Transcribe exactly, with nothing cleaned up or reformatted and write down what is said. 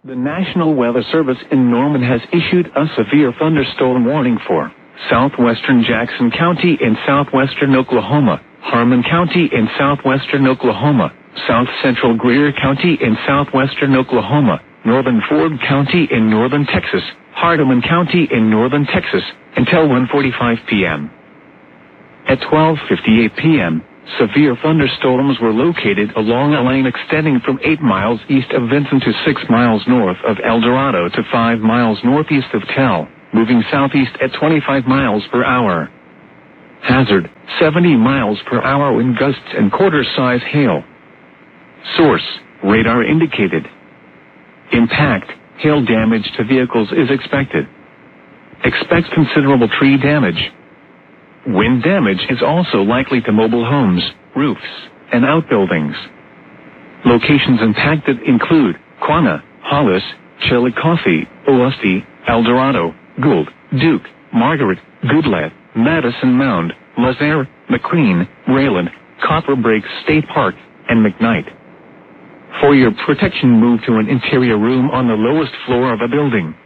The National Weather Service in Norman has issued a severe thunderstorm warning for southwestern Jackson County in southwestern Oklahoma, Harmon County in southwestern Oklahoma, south central Greer County in southwestern Oklahoma, northern Ford County in northern Texas, Hardeman County in northern Texas, until one forty-five p m At twelve fifty-eight p m, severe thunderstorms were located along a line extending from eight miles east of Vinson to six miles north of El Dorado to five miles northeast of Tell, moving southeast at twenty-five miles per hour. Hazard, seventy miles per hour wind gusts and quarter-size hail. Source, radar indicated. Impact, hail damage to vehicles is expected. Expect considerable tree damage. Wind damage is also likely to mobile homes, roofs, and outbuildings. Locations impacted include Quanah, Hollis, Chillicothe, Olustee, El Dorado, Gould, Duke, Margaret, Goodlette, Madison Mound, Lazare, McQueen, Rayland, Copper Breaks State Park, and McKnight. For your protection, move to an interior room on the lowest floor of a building.